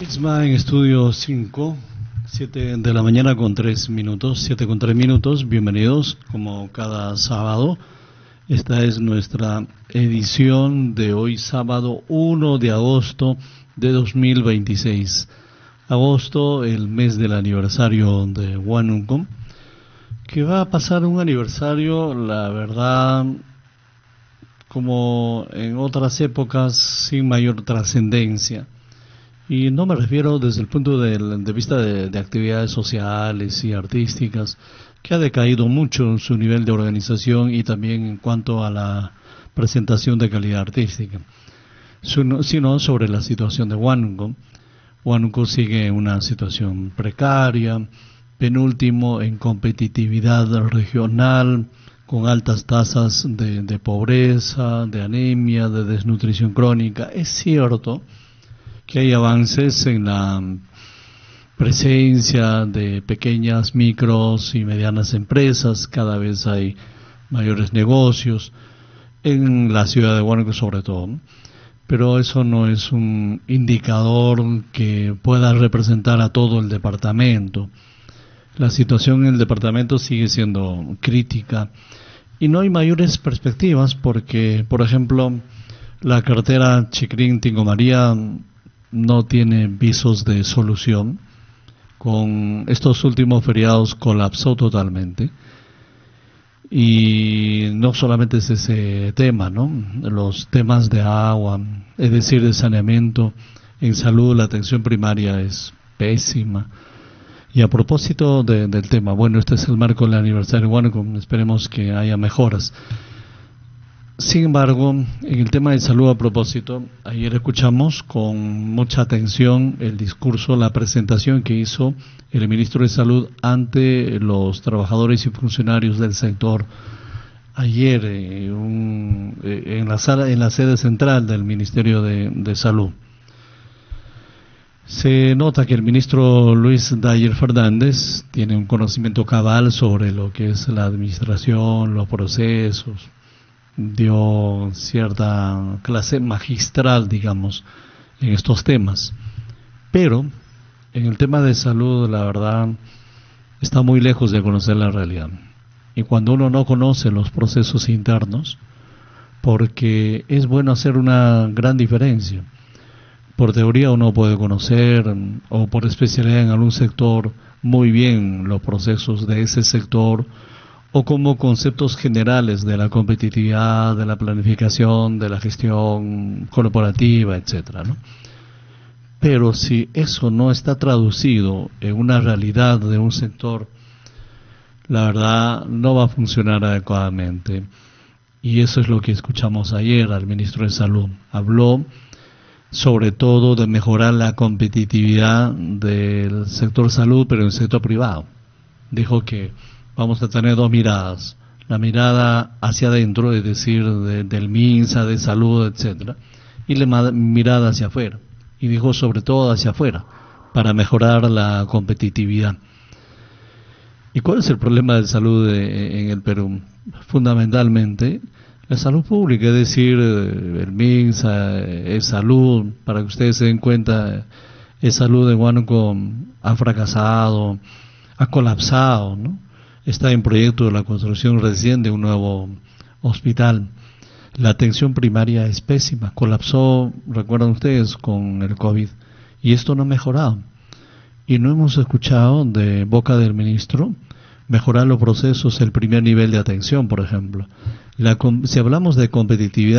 Isma en estudio 5, 7 de la mañana con 3 minutos, 7 con 3 minutos. Bienvenidos como cada sábado. Esta es nuestra edición de hoy, sábado 1 de agosto de 2026. Agosto, el mes del aniversario de Huánuco, que va a pasar un aniversario, la verdad, como en otras épocas, sin mayor trascendencia. Y no me refiero desde el punto de vista de actividades sociales y artísticas, que ha decaído mucho en su nivel de organización y también en cuanto a la presentación de calidad artística, sino sobre la situación de Huánuco. Huánuco sigue en una situación precaria, penúltimo en competitividad regional, con altas tasas de pobreza, de anemia, de desnutrición crónica. Es cierto que hay avances en la presencia de pequeñas, micros y medianas empresas, cada vez hay mayores negocios, en la ciudad de Huánuco sobre todo, ¿no? Pero eso no es un indicador que pueda representar a todo el departamento. La situación en el departamento sigue siendo crítica y no hay mayores perspectivas porque, por ejemplo, la carretera Chicrín-Tingomaría no tiene visos de solución. Con estos últimos feriados colapsó totalmente. Y no solamente es ese tema, ¿no? Los temas de agua, es decir, de saneamiento, en salud la atención primaria es pésima. Y a propósito del tema, bueno, este es el marco del aniversario de Huánuco, esperemos que haya mejoras. Sin embargo, en el tema de salud a propósito, ayer escuchamos con mucha atención el discurso, la presentación que hizo el ministro de Salud ante los trabajadores y funcionarios del sector. Ayer en la sede central del Ministerio de Salud. Se nota que el ministro Luis Dayer Fernández tiene un conocimiento cabal sobre lo que es la administración, los procesos. Dio cierta clase magistral, digamos, en estos temas. Pero en el tema de salud, la verdad, está muy lejos de conocer la realidad. Y cuando uno no conoce los procesos internos, porque es bueno hacer una gran diferencia. Por teoría uno puede conocer, o por especialidad en algún sector, muy bien los procesos de ese sector, o como conceptos generales de la competitividad, de la planificación, de la gestión corporativa, etcétera, ¿no? Pero si eso no está traducido en una realidad de un sector, la verdad no va a funcionar adecuadamente. Y eso es lo que escuchamos ayer al ministro de Salud. Habló sobre todo de mejorar la competitividad del sector salud, pero en el sector privado. Dijo que vamos a tener dos miradas, la mirada hacia adentro, es decir, del MINSA, de salud, etcétera, y la mirada hacia afuera, y dijo sobre todo hacia afuera, para mejorar la competitividad. ¿Y cuál es el problema de salud en el Perú? Fundamentalmente, la salud pública, es decir, el MINSA, es salud, para que ustedes se den cuenta, es salud de Huánuco ha fracasado, ha colapsado, ¿no? Está en proyecto de la construcción recién de un nuevo hospital. La atención primaria es pésima, colapsó, recuerdan ustedes, con el COVID, y esto no ha mejorado. Y no hemos escuchado de boca del ministro mejorar los procesos, el primer nivel de atención, por ejemplo. Si hablamos de competitividad,